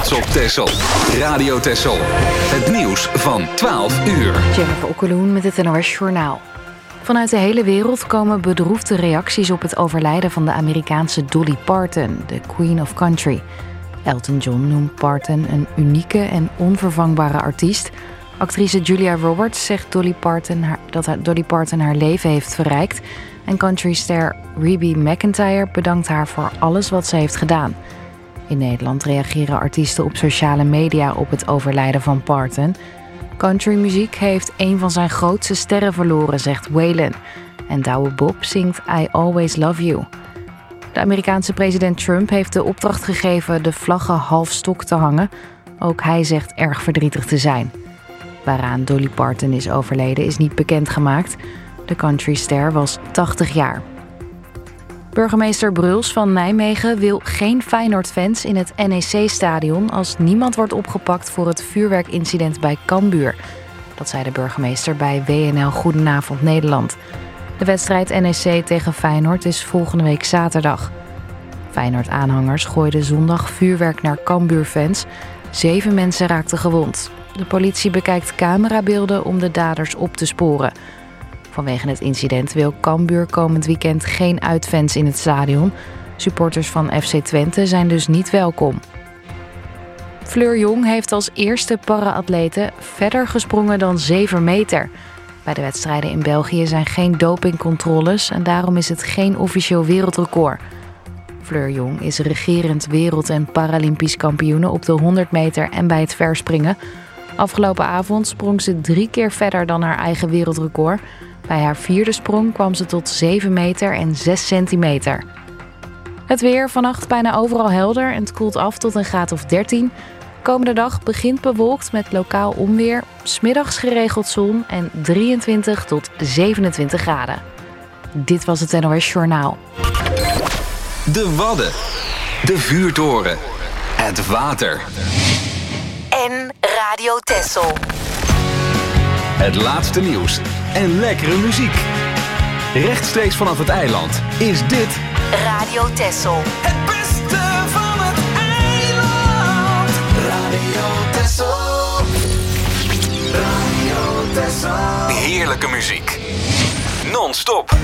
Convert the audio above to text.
trots op Texel. Radio Texel. Het nieuws van 12 uur. Jennifer Okkeloen met het NOS Journaal. Vanuit de hele wereld komen bedroefde reacties op het overlijden van de Amerikaanse Dolly Parton, de Queen of Country. Elton John noemt Parton een unieke en onvervangbare artiest. Actrice Julia Roberts zegt dat Dolly Parton haar leven heeft verrijkt. En countryster Rebe McEntire bedankt haar voor alles wat ze heeft gedaan. In Nederland reageren artiesten op sociale media op het overlijden van Parton. Countrymuziek heeft een van zijn grootste sterren verloren, zegt Waylon. En Douwe Bob zingt I Always Love You. De Amerikaanse president Trump heeft de opdracht gegeven de vlaggen half stok te hangen. Ook hij zegt erg verdrietig te zijn. Waaraan Dolly Parton is overleden is niet bekendgemaakt. De countryster was 80 jaar. Burgemeester Bruls van Nijmegen wil geen Feyenoord-fans in het NEC-stadion als niemand wordt opgepakt voor het vuurwerkincident bij Cambuur. Dat zei de burgemeester bij WNL Goedenavond Nederland. De wedstrijd NEC tegen Feyenoord is volgende week zaterdag. Feyenoord-aanhangers gooiden zondag vuurwerk naar Cambuur-fans. 7 mensen raakten gewond. De politie bekijkt camerabeelden om de daders op te sporen. Vanwege het incident wil Cambuur komend weekend geen uitfans in het stadion. Supporters van FC Twente zijn dus niet welkom. Fleur Jong heeft als eerste para-atlete verder gesprongen dan 7 meter. Bij de wedstrijden in België zijn geen dopingcontroles en daarom is het geen officieel wereldrecord. Fleur Jong is regerend wereld- en paralympisch kampioene op de 100 meter en bij het verspringen. Afgelopen avond sprong ze 3 keer verder dan haar eigen wereldrecord. Bij haar 4e sprong kwam ze tot 7 meter en 6 centimeter. Het weer vannacht bijna overal helder en het koelt af tot een graad of 13. Komende dag begint bewolkt met lokaal onweer. 's Middags geregeld zon en 23 tot 27 graden. Dit was het NOS Journaal. De Wadden. De vuurtoren. Het water. En Radio Texel. Het laatste nieuws en lekkere muziek. Rechtstreeks vanaf het eiland is dit Radio Texel. Het beste van het eiland. Radio Texel. Radio Texel. heerlijke muziek. Non-stop.